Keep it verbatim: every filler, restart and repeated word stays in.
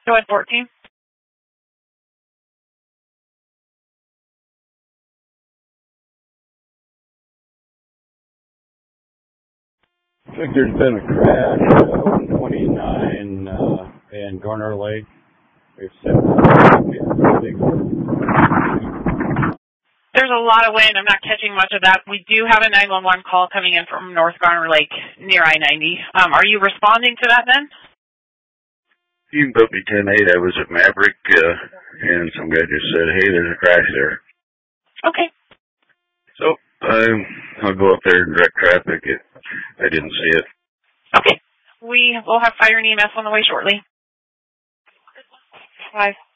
Go ahead, fourteen. I think there's been a crash uh, on twenty-nine uh, in Garner Lake. We've sent There's a lot of wind. I'm not catching much of that. We do have a nine one one call coming in from North Garner Lake near I ninety. Um, are you responding to that then? You can book me ten eight. I was at Maverick, uh, and some guy just said, hey, there's a crash there. Okay. So um, I'll go up there and direct traffic. It, I didn't see it. Okay. We will have fire and E M S on the way shortly. Bye.